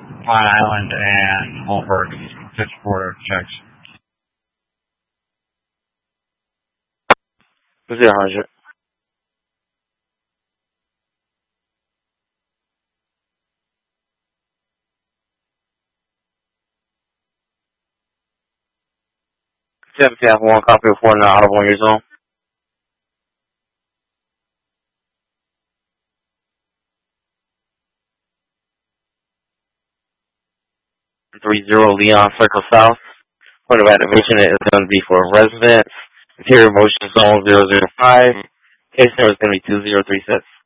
Pine Island and Holbrook, 54 checks. 000. Seventeen have one copy of 4 not audible on your zone. 30 Leon Circle South. Point of activation is going to be for residents. Interior motion zone 005. Case number is going to be 2036.